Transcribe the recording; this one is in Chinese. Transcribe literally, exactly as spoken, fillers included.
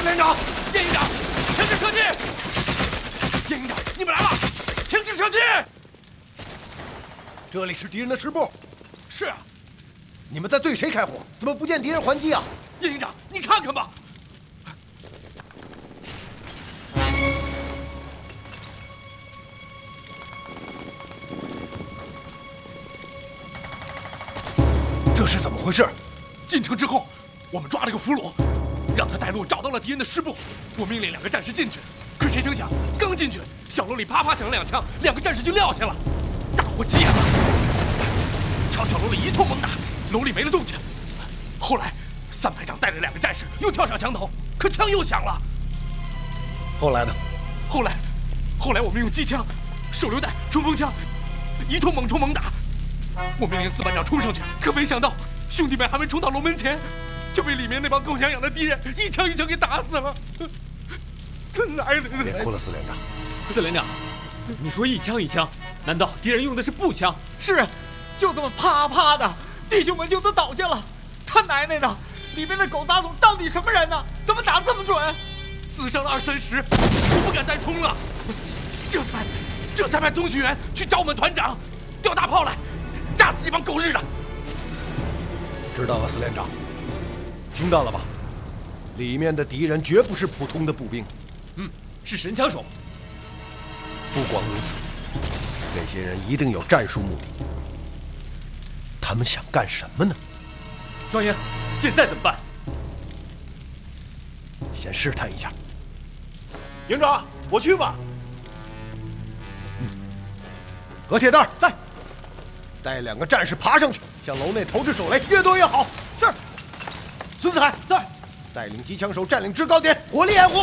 连长， 叶营长，停止射击！叶营长，你们来了，停止射击！ 这里是敌人的师部。 是啊。 你们在对谁开火？怎么不见敌人还击啊？ 叶营长，你看看吧。 这是怎么回事？ 进城之后，我们抓了个俘虏，让他带路找到了敌人的师部。我命令两个战士进去，可谁成想，刚进去，小楼里啪啪响了两枪，两个战士就撂下了。大火急眼了，朝小楼里一通猛打，楼里没了动静。后来，三排长带着两个战士又跳上墙头，可枪又响了。 后来呢？ 后来，后来我们用机枪、手榴弹、冲锋枪，一通猛冲猛打。我命令四班长冲上去，可没想到兄弟们还没冲到楼门前，就被里面那帮狗娘养的敌人一枪一枪给打死了。他奶奶的！ 别哭了，四连长。 四连长，你说一枪一枪，难道敌人用的是步枪？ 是，就这么啪啪的，弟兄们就都倒下了。他奶奶的，里面的狗杂种到底什么人呢？怎么打这么准？ 死伤了二三十，我不敢再冲了。这才，这才派东旭元去找我们团长，调大炮来。炸死这帮狗日的！ 知道了，四连长，听到了吧？里面的敌人绝不是普通的步兵， 嗯，是神枪手。 不光如此，这些人一定有战术目的。他们想干什么呢？ 庄爷，现在怎么办？ 先试探一下。 营长，我去吧。 嗯，葛铁蛋在。 带两个战士爬上去，向楼内投掷手雷，越多越好。 是。 孙四海在，带领机枪手占领制高点，火力掩护。